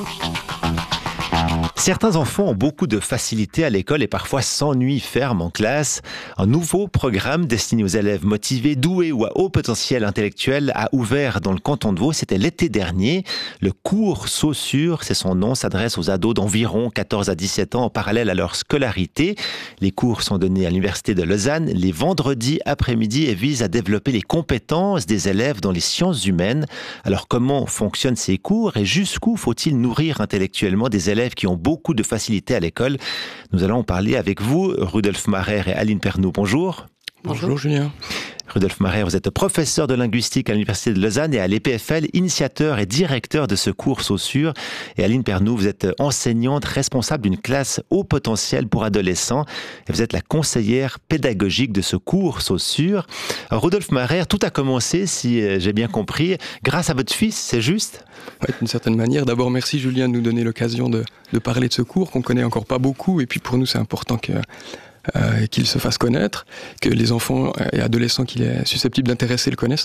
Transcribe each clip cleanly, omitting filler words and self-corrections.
Certains enfants ont beaucoup de facilité à l'école et parfois s'ennuient ferme en classe. Un nouveau programme destiné aux élèves motivés, doués ou à haut potentiel intellectuel a ouvert dans le canton de Vaud. C'était l'été dernier. Le cours Saussure, c'est son nom, s'adresse aux ados d'environ 14 à 17 ans en parallèle à leur scolarité. Les cours sont donnés à l'Université de Lausanne les vendredis après-midi et visent à développer les compétences des élèves dans les sciences humaines. Alors comment fonctionnent ces cours et jusqu'où faut-il nourrir intellectuellement des élèves qui ont beaucoup de facilité à l'école? Nous allons en parler avec vous, Rudolf Marer et Aline Pernoud. Bonjour. Bonjour Julien. Rudolf Marer, vous êtes professeur de linguistique à l'Université de Lausanne et à l'EPFL, initiateur et directeur de ce cours Saussure. Et Aline Pernoud, vous êtes enseignante responsable d'une classe haut potentiel pour adolescents. Et vous êtes la conseillère pédagogique de ce cours Saussure. Alors, Rudolf Marer, tout a commencé, si j'ai bien compris, grâce à votre fils, c'est juste? Oui, d'une certaine manière. D'abord, merci Julien de nous donner l'occasion de parler de ce cours qu'on connaît encore pas beaucoup. Et puis pour nous, c'est important qu'il se fasse connaître, que les enfants et adolescents qu'il est susceptible d'intéresser le connaissent.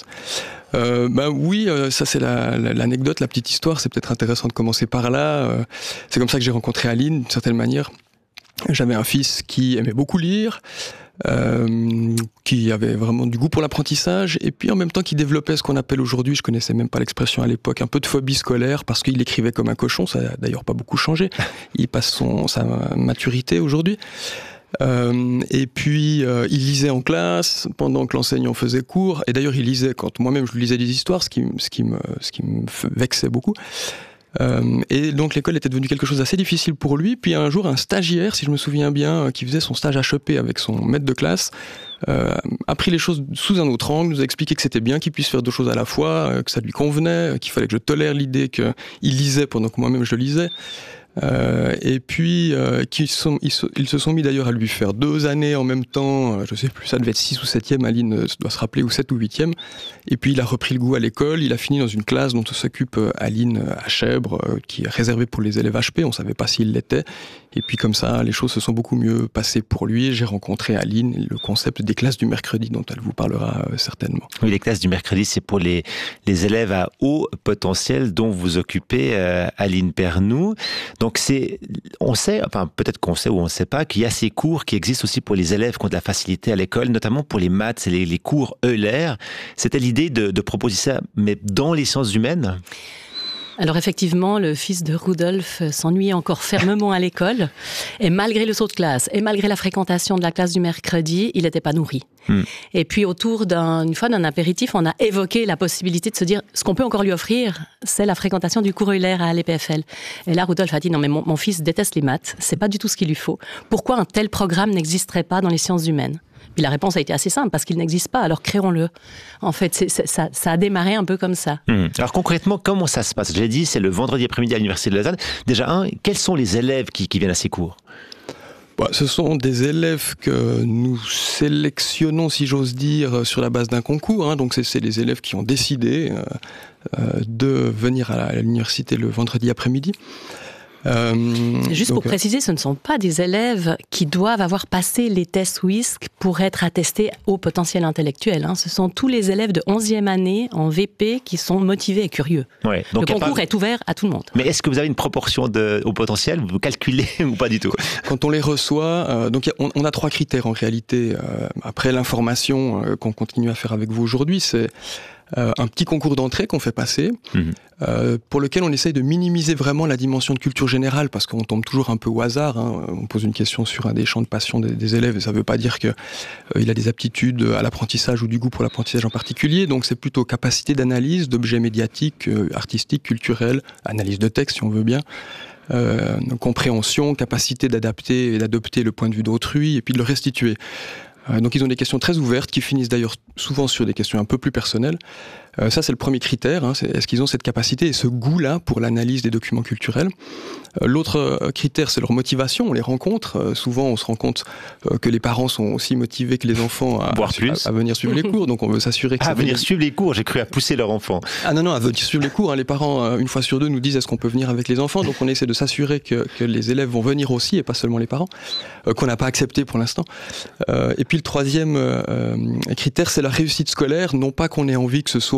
Ça c'est l'anecdote, la petite histoire, c'est peut-être intéressant de commencer par là. C'est comme ça que j'ai rencontré Aline, d'une certaine manière. J'avais un fils qui aimait beaucoup lire, qui avait vraiment du goût pour l'apprentissage, et puis en même temps qui développait ce qu'on appelle aujourd'hui, je connaissais même pas l'expression à l'époque, un peu de phobie scolaire, parce qu'il écrivait comme un cochon, ça n'a d'ailleurs pas beaucoup changé. Il passe sa maturité aujourd'hui. Et puis il lisait en classe pendant que l'enseignant faisait cours, et d'ailleurs il lisait quand moi-même je lui lisais des histoires, ce qui me vexait beaucoup. Et donc l'école était devenue quelque chose d'assez difficile pour lui. Puis un jour un stagiaire, si je me souviens bien, qui faisait son stage HEP avec son maître de classe, a pris les choses sous un autre angle, nous a expliqué que c'était bien qu'il puisse faire deux choses à la fois, que ça lui convenait, qu'il fallait que je tolère l'idée qu'il lisait pendant que moi-même je lisais. Et puis ils se sont mis d'ailleurs à lui faire 2 années en même temps, je sais plus, ça devait être 6 ou 7e, Aline doit se rappeler, ou 7 ou 8e, et puis il a repris le goût à l'école, il a fini dans une classe dont s'occupe Aline à Chèvre, qui est réservée pour les élèves HP, on savait pas s'il l'était, et puis comme ça les choses se sont beaucoup mieux passées pour lui, j'ai rencontré Aline, et le concept des classes du mercredi dont elle vous parlera certainement. Oui, les classes du mercredi, c'est pour les élèves à haut potentiel dont vous occupez, Aline Pernoud. Donc on sait, enfin peut-être qu'on sait ou on ne sait pas, qu'il y a ces cours qui existent aussi pour les élèves qui ont de la facilité à l'école, notamment pour les maths et les cours Euler. C'était l'idée de proposer ça, mais dans les sciences humaines? Alors effectivement, le fils de Rudolf s'ennuyait encore fermement à l'école, et malgré le saut de classe, et malgré la fréquentation de la classe du mercredi, il n'était pas nourri. Et puis autour d'une fois d'un apéritif, on a évoqué la possibilité de se dire, ce qu'on peut encore lui offrir, c'est la fréquentation du cours Euler à l'EPFL. Et là, Rudolf a dit, non mais mon fils déteste les maths, c'est pas du tout ce qu'il lui faut. Pourquoi un tel programme n'existerait pas dans les sciences humaines? Puis la réponse a été assez simple, parce qu'il n'existe pas, alors créons-le. En fait, ça a démarré un peu comme ça. Alors concrètement, comment ça se passe? J'ai dit, c'est le vendredi après-midi à l'Université de Lausanne. Déjà, quels sont les élèves qui viennent à ces cours? Ce sont des élèves que nous sélectionnons, si j'ose dire, sur la base d'un concours. Donc c'est les élèves qui ont décidé de venir à l'université le vendredi après-midi. Juste pour préciser, ce ne sont pas des élèves qui doivent avoir passé les tests WISC pour être attestés au potentiel intellectuel. Ce sont tous les élèves de 11e année en VP qui sont motivés et curieux. Ouais, donc le concours est ouvert à tout le monde. Mais est-ce que vous avez une proportion au potentiel? Vous calculez ou pas du tout? Quand on les reçoit, donc on a 3 critères en réalité. Après l'information qu'on continue à faire avec vous aujourd'hui, c'est un petit concours d'entrée qu'on fait passer, pour lequel on essaye de minimiser vraiment la dimension de culture générale, parce qu'on tombe toujours un peu au hasard. On pose une question sur un des champs de passion des élèves, et ça ne veut pas dire qu'il a des aptitudes à l'apprentissage ou du goût pour l'apprentissage en particulier. Donc c'est plutôt capacité d'analyse d'objets médiatiques, artistiques, culturels, analyse de texte si on veut bien, compréhension, capacité d'adapter et d'adopter le point de vue d'autrui, et puis de le restituer. Donc ils ont des questions très ouvertes qui finissent d'ailleurs souvent sur des questions un peu plus personnelles. Ça c'est le premier critère, est-ce qu'ils ont cette capacité et ce goût-là pour l'analyse des documents culturels. L'autre critère c'est leur motivation, on les rencontre, souvent on se rend compte que les parents sont aussi motivés que les enfants à venir suivre les cours, donc on veut s'assurer que venir suivre les cours, j'ai cru à pousser leur enfant. Ah non, à venir suivre les cours, les parents une fois sur 2 nous disent est-ce qu'on peut venir avec les enfants, donc on essaie de s'assurer que les élèves vont venir aussi et pas seulement les parents, qu'on n'a pas accepté pour l'instant. Et puis le troisième critère c'est la réussite scolaire, non pas qu'on ait envie que ce soit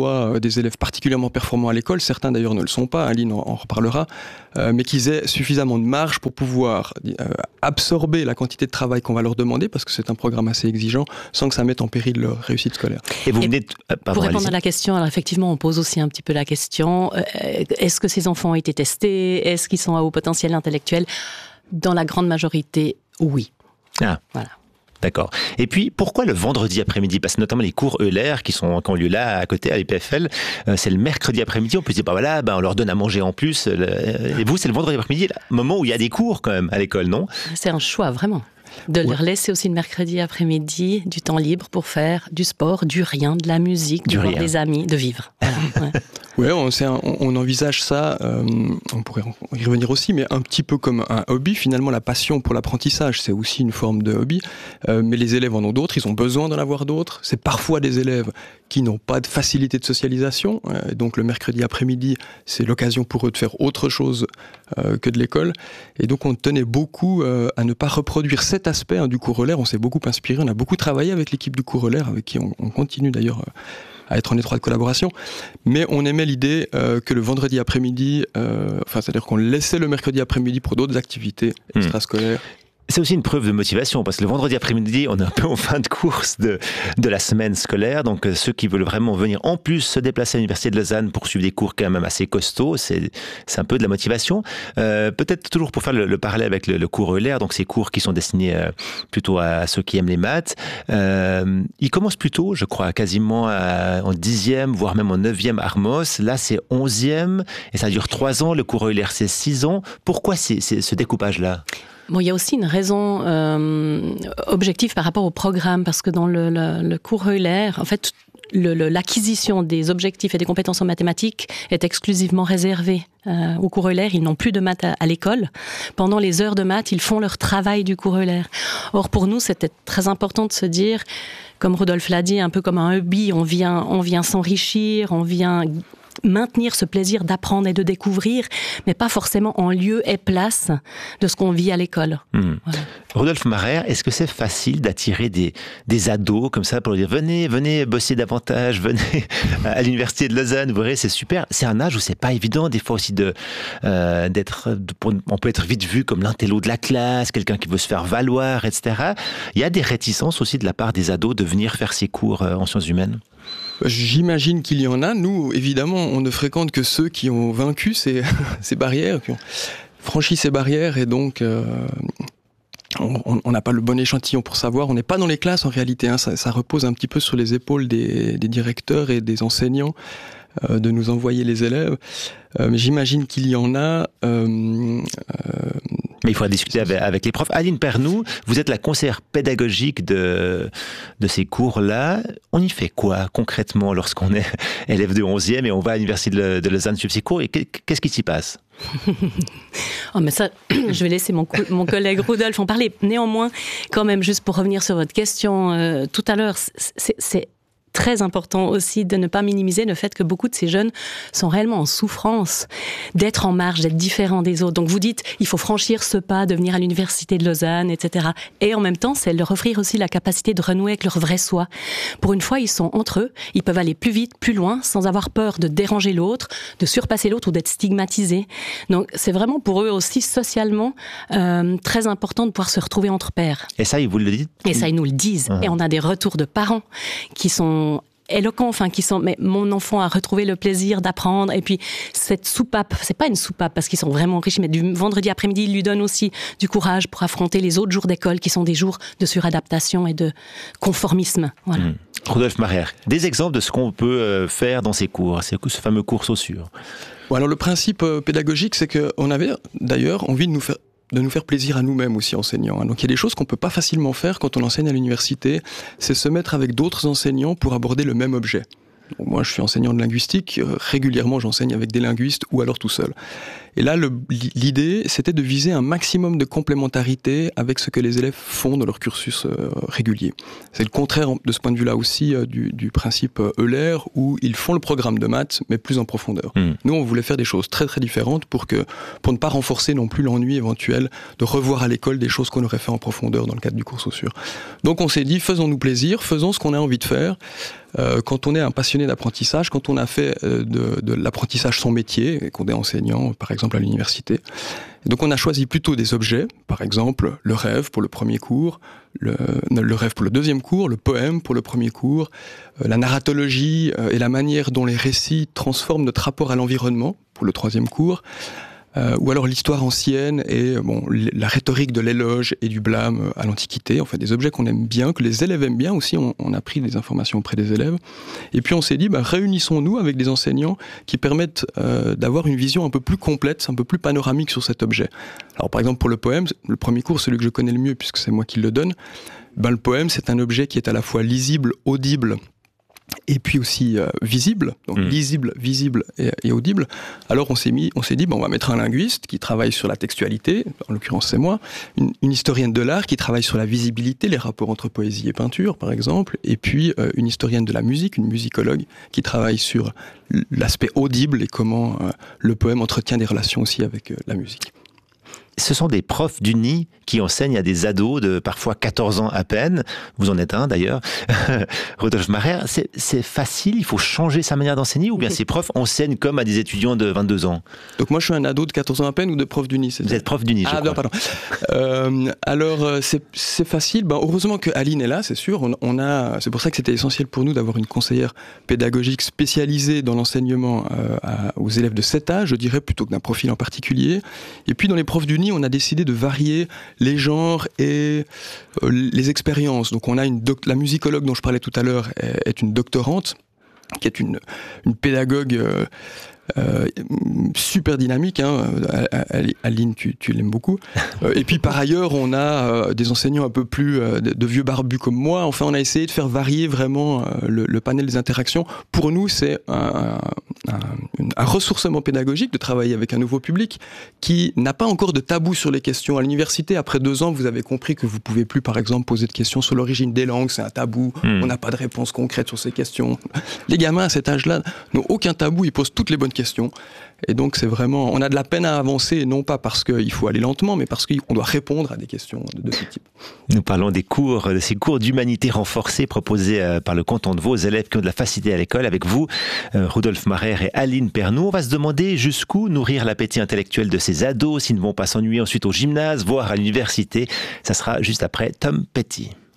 soient des élèves particulièrement performants à l'école, certains d'ailleurs ne le sont pas, Aline en reparlera, mais qu'ils aient suffisamment de marge pour pouvoir absorber la quantité de travail qu'on va leur demander, parce que c'est un programme assez exigeant, sans que ça mette en péril leur réussite scolaire. Et vous venez pour répondre à la question, alors effectivement, on pose aussi un petit peu la question, est-ce que ces enfants ont été testés? Est-ce qu'ils sont à haut potentiel intellectuel? Dans la grande majorité, oui. Ah. Voilà. D'accord. Et puis, pourquoi le vendredi après-midi? Parce que notamment les cours Euler qui ont lieu là, à côté, à l'EPFL, c'est le mercredi après-midi. On peut se dire, on leur donne à manger en plus. Et vous, c'est le vendredi après-midi, le moment où il y a des cours quand même à l'école, non? C'est un choix, vraiment. De leur laisser aussi le mercredi après-midi du temps libre pour faire du sport, du rien, de la musique, de voir des amis, de vivre. Voilà, ouais, on envisage ça, on pourrait y revenir aussi, mais un petit peu comme un hobby. Finalement, la passion pour l'apprentissage, c'est aussi une forme de hobby. Mais les élèves en ont d'autres, ils ont besoin d'en avoir d'autres. C'est parfois des élèves qui n'ont pas de facilité de socialisation. Donc le mercredi après-midi, c'est l'occasion pour eux de faire autre chose que de l'école. Et donc on tenait beaucoup à ne pas reproduire cet aspect du cours Euler. On s'est beaucoup inspiré, on a beaucoup travaillé avec l'équipe du cours Euler, avec qui on continue d'ailleurs à être en étroite collaboration. Mais on aimait l'idée que le vendredi après-midi, c'est-à-dire qu'on laissait le mercredi après-midi pour d'autres activités extrascolaires. C'est aussi une preuve de motivation, parce que le vendredi après-midi, on est un peu en fin de course de la semaine scolaire. Donc, ceux qui veulent vraiment venir en plus se déplacer à l'Université de Lausanne pour suivre des cours quand même assez costauds, c'est un peu de la motivation. Peut-être toujours pour faire le parallèle avec le cours Euler, donc ces cours qui sont destinés plutôt à ceux qui aiment les maths. Ils commencent plus tôt, je crois, quasiment en 10e, voire même en 9e Armos. Là, c'est 11e et ça dure 3 ans. Le cours Euler, c'est 6 ans. Pourquoi ce découpage-là? Bon, il y a aussi une raison objective par rapport au programme, parce que dans le cours Euler, en fait, l'acquisition des objectifs et des compétences en mathématiques est exclusivement réservée au cours Euler. Ils n'ont plus de maths à l'école. Pendant les heures de maths, ils font leur travail du cours Euler. Or, pour nous, c'était très important de se dire, comme Rudolf l'a dit, un peu comme un hobby, on vient s'enrichir, on vient maintenir ce plaisir d'apprendre et de découvrir, mais pas forcément en lieu et place de ce qu'on vit à l'école. Voilà. Rudolf Marer, est-ce que c'est facile d'attirer des ados comme ça pour leur dire venez bosser davantage, venez à l'Université de Lausanne, vous verrez, c'est super. C'est un âge où c'est pas évident des fois aussi on peut être vite vu comme l'intello de la classe, quelqu'un qui veut se faire valoir, etc. Il y a des réticences aussi de la part des ados de venir faire ces cours en sciences humaines. J'imagine qu'il y en a. Nous, évidemment, on ne fréquente que ceux qui ont vaincu ces barrières, qui ont franchi ces barrières, et donc on n'a pas le bon échantillon pour savoir. On n'est pas dans les classes en réalité, ça repose un petit peu sur les épaules des directeurs et des enseignants de nous envoyer les élèves. Mais j'imagine qu'il y en a. Mais il faudra discuter avec les profs. Aline Pernou, vous êtes la conseillère pédagogique de ces cours-là. On y fait quoi concrètement lorsqu'on est élève de 11e et on va à l'Université de Lausanne suivre ces cours? Et qu'est-ce qui s'y passe? Oh, mais ça, je vais laisser mon collègue Rudolf en parler. Néanmoins, quand même, juste pour revenir sur votre question tout à l'heure, c'est très important aussi de ne pas minimiser le fait que beaucoup de ces jeunes sont réellement en souffrance d'être en marge, d'être différents des autres. Donc vous dites, il faut franchir ce pas de venir à l'Université de Lausanne, etc. Et en même temps, c'est leur offrir aussi la capacité de renouer avec leur vrai soi. Pour une fois, ils sont entre eux, ils peuvent aller plus vite, plus loin, sans avoir peur de déranger l'autre, de surpasser l'autre ou d'être stigmatisés. Donc c'est vraiment pour eux aussi socialement très important de pouvoir se retrouver entre pairs. Et ça, ils vous le disent? Et ça, ils nous le disent. Et on a des retours de parents qui sont éloquents, mais mon enfant a retrouvé le plaisir d'apprendre, et puis cette soupape, c'est pas une soupape parce qu'ils sont vraiment riches, mais du vendredi après-midi, il lui donne aussi du courage pour affronter les autres jours d'école qui sont des jours de suradaptation et de conformisme. Voilà. Rudolf Marer, des exemples de ce qu'on peut faire dans ces cours, ce fameux cours Saussure. Bon, alors le principe pédagogique, c'est qu'on avait d'ailleurs envie de nous faire plaisir à nous-mêmes aussi enseignants. Donc il y a des choses qu'on peut pas facilement faire quand on enseigne à l'université, c'est se mettre avec d'autres enseignants pour aborder le même objet. Donc moi je suis enseignant de linguistique, régulièrement j'enseigne avec des linguistes ou alors tout seul. Et là l'idée c'était de viser un maximum de complémentarité avec ce que les élèves font dans leur cursus régulier. C'est le contraire de ce point de vue-là aussi du principe Euler où ils font le programme de maths mais plus en profondeur. Nous on voulait faire des choses très très différentes pour ne pas renforcer non plus l'ennui éventuel de revoir à l'école des choses qu'on aurait fait en profondeur dans le cadre du cours Saussure. Donc on s'est dit faisons-nous plaisir, faisons ce qu'on a envie de faire. quand on est un passionné d'apprentissage, quand on a fait de l'apprentissage son métier, et qu'on est enseignant, par exemple à l'université. Et donc on a choisi plutôt des objets, par exemple le rêve pour le premier cours, le rêve pour le deuxième cours, le poème pour le premier cours, la narratologie et la manière dont les récits transforment notre rapport à l'environnement pour le troisième cours, ou alors l'histoire ancienne et la rhétorique de l'éloge et du blâme à l'Antiquité, enfin des objets qu'on aime bien, que les élèves aiment bien aussi, on a pris des informations auprès des élèves. Et puis on s'est dit, réunissons-nous avec des enseignants qui permettent d'avoir une vision un peu plus complète, un peu plus panoramique sur cet objet. Alors par exemple pour le poème, le premier cours, celui que je connais le mieux puisque c'est moi qui le donne, le poème c'est un objet qui est à la fois lisible, audible, et puis aussi visible, donc lisible, visible et audible. Alors on s'est dit, on va mettre un linguiste qui travaille sur la textualité, en l'occurrence c'est moi, une historienne de l'art qui travaille sur la visibilité, les rapports entre poésie et peinture par exemple, et puis une historienne de la musique, une musicologue qui travaille sur l'aspect audible et comment le poème entretient des relations aussi avec la musique. Ce sont des profs d'Uni qui enseignent à des ados de parfois 14 ans à peine. Vous en êtes un d'ailleurs. Rudolf Marer, c'est facile, il faut changer sa manière d'enseigner ou bien ces profs enseignent comme à des étudiants de 22 ans? Donc moi je suis un ado de 14 ans à peine ou de prof d'Uni? Vous êtes prof d'Uni, je crois. Pardon. Alors c'est facile. Heureusement que Aline est là, c'est sûr. C'est pour ça que c'était essentiel pour nous d'avoir une conseillère pédagogique spécialisée dans l'enseignement aux élèves de cet âge, je dirais, plutôt que d'un profil en particulier. Et puis dans les profs d'Uni, on a décidé de varier les genres et les expériences. Donc on a la musicologue dont je parlais tout à l'heure est une doctorante, qui est une pédagogue super dynamique, hein. Aline, tu l'aimes beaucoup. Et puis par ailleurs, on a des enseignants un peu plus de vieux barbus comme moi. Enfin, on a essayé de faire varier vraiment le panel des interactions. Pour nous, c'est un ressourcement pédagogique de travailler avec un nouveau public qui n'a pas encore de tabou sur les questions. À l'université, après 2 ans, vous avez compris que vous pouvez plus, par exemple, poser de questions sur l'origine des langues. C'est un tabou. On n'a pas de réponse concrète sur ces questions. Les gamins à cet âge-là n'ont aucun tabou. Ils posent toutes les bonnes questions. Et donc c'est vraiment, on a de la peine à avancer, non pas parce qu'il faut aller lentement, mais parce qu'on doit répondre à des questions de ce type. Nous parlons de ces cours d'humanité renforcés proposés par le canton de Vaud aux élèves qui ont de la facilité à l'école. Avec vous, Rudolf Marer et Aline Pernoud, on va se demander jusqu'où nourrir l'appétit intellectuel de ces ados, s'ils ne vont pas s'ennuyer ensuite au gymnase, voire à l'université. Ça sera juste après Tom Petty.